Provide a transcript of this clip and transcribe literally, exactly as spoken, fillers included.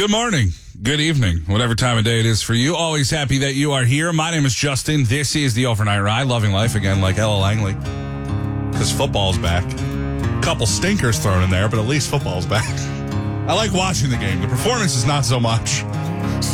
Good morning, good evening, whatever time of day it is for you. Always happy that you are here. My name is Justin. This is the Overnight Ride. Loving life again like Ella Langley. Because football's back. Couple stinkers thrown in there, but at least football's back. I like watching the game. The performance is not so much.